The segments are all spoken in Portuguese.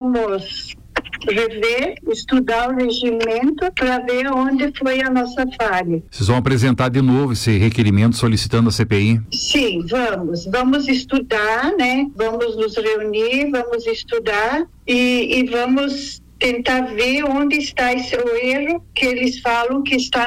vamos rever, estudar o regimento para ver onde foi a nossa falha. Vocês vão apresentar de novo esse requerimento solicitando a CPI? Sim, vamos estudar, né? Vamos nos reunir, vamos estudar e vamos tentar ver onde está o erro que eles falam que está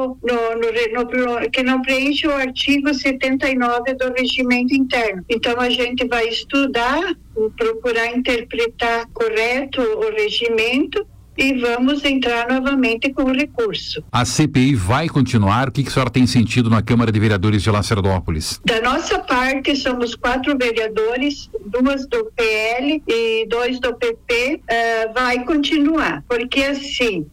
que não preenche o artigo 79 do regimento interno. Então a gente vai estudar, procurar interpretar correto o regimento e vamos entrar novamente com o recurso. A CPI vai continuar? O que a senhora tem sentido na Câmara de Vereadores de Lacerdópolis? Da nossa parte, somos 4 vereadores, 2 do PL e 2 do PP, vai continuar, porque assim,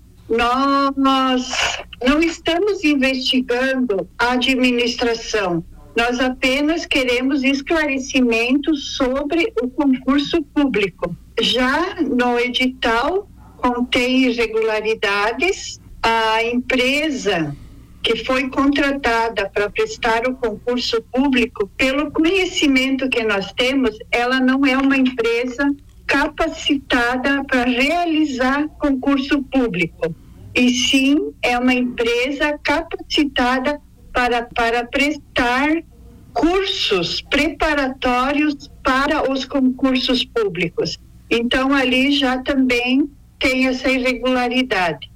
nós não estamos investigando a administração, nós apenas queremos esclarecimentos sobre o concurso público. Já no edital contém irregularidades, a empresa que foi contratada para prestar o concurso público, pelo conhecimento que nós temos, ela não é uma empresa capacitada para realizar concurso público, e sim é uma empresa capacitada para prestar cursos preparatórios para os concursos públicos. Então ali já também tem essa irregularidade.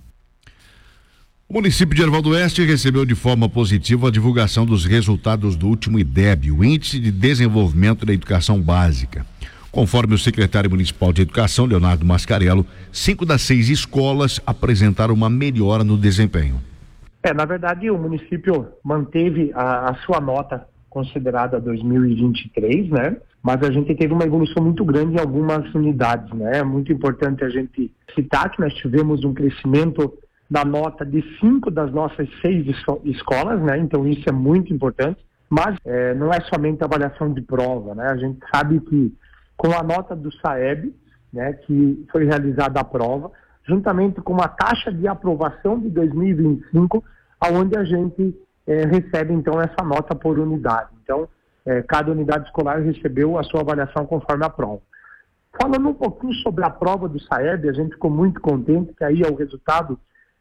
O município de Erval do Oeste recebeu de forma positiva a divulgação dos resultados do último IDEB, o Índice de Desenvolvimento da Educação Básica. Conforme o secretário municipal de Educação, Leonardo Mascarello, 5 das 6 escolas apresentaram uma melhora no desempenho. Na verdade, o município manteve a sua nota considerada 2023, né? Mas a gente teve uma evolução muito grande em algumas unidades, né? É muito importante a gente citar que nós tivemos um crescimento da nota de 5 das nossas 6 escolas, né? Então isso é muito importante, mas não é somente a avaliação de prova, né? A gente sabe que com a nota do SAEB, né, que foi realizada a prova, juntamente com a taxa de aprovação de 2025, aonde a gente recebe então essa nota por unidade. Então, cada unidade escolar recebeu a sua avaliação conforme a prova. Falando um pouquinho sobre a prova do SAEB, a gente ficou muito contente que aí é o resultado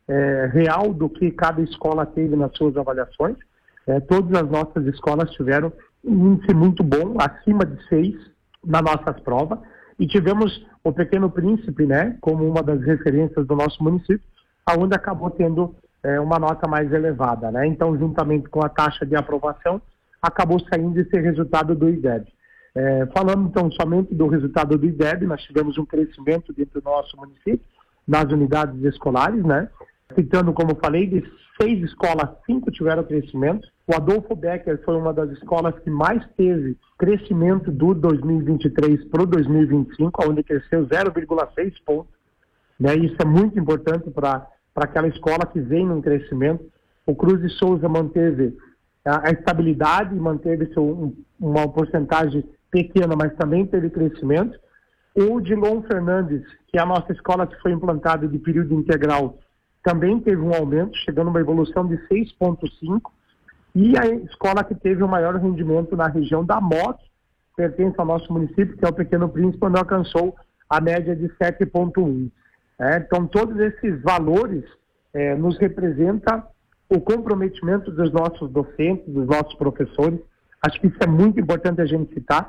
real do que cada escola teve nas suas avaliações. Todas as nossas escolas tiveram um índice muito bom, acima de 6 nas nossas provas, e tivemos o Pequeno Príncipe, né, como uma das referências do nosso município, aonde acabou tendo uma nota mais elevada, né? Então, juntamente com a taxa de aprovação, acabou saindo esse resultado do IDEB. Falando então somente do resultado do IDEB, nós tivemos um crescimento dentro do nosso município, nas unidades escolares, né? Citando, como falei, de 6 escolas, 5 tiveram crescimento. O Adolfo Becker foi uma das escolas que mais teve crescimento do 2023 para o 2025, onde cresceu 0,6 pontos. Né? Isso é muito importante para aquela escola que vem num crescimento. O Cruz de Souza manteve a estabilidade, manteve uma porcentagem pequena, mas também teve crescimento. O Dilon Fernandes, que é a nossa escola que foi implantada de período integral, também teve um aumento, chegando a uma evolução de 6,5%. E a escola que teve o maior rendimento na região da MOC, pertence ao nosso município, que é o Pequeno Príncipe, onde alcançou a média de 7,1%. Então, todos esses valores nos representam o comprometimento dos nossos docentes, dos nossos professores. Acho que isso é muito importante a gente citar.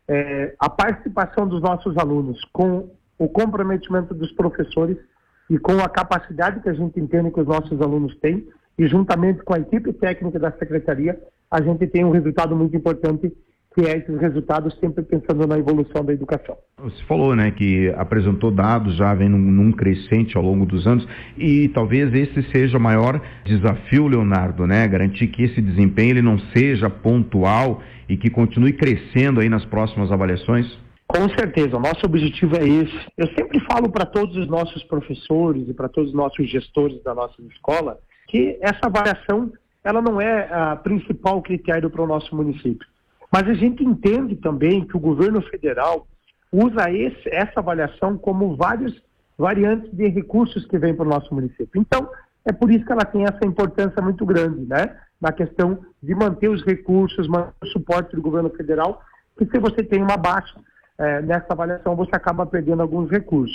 A participação dos nossos alunos com o comprometimento dos professores e com a capacidade que a gente entende que os nossos alunos têm, e juntamente com a equipe técnica da Secretaria, a gente tem um resultado muito importante, que é esses resultados sempre pensando na evolução da educação. Você falou, né, que apresentou dados, já vem num crescente ao longo dos anos, e talvez esse seja o maior desafio, Leonardo, né, garantir que esse desempenho ele não seja pontual e que continue crescendo aí nas próximas avaliações? Com certeza, o nosso objetivo é esse. Eu sempre falo para todos os nossos professores e para todos os nossos gestores da nossa escola que essa avaliação ela não é a principal critério para o nosso município. Mas a gente entende também que o governo federal usa essa avaliação como várias variantes de recursos que vêm para o nosso município. Então, é por isso que ela tem essa importância muito grande, né? Na questão de manter os recursos, manter o suporte do governo federal, que se você tem uma baixa nessa avaliação, você acaba perdendo alguns recursos.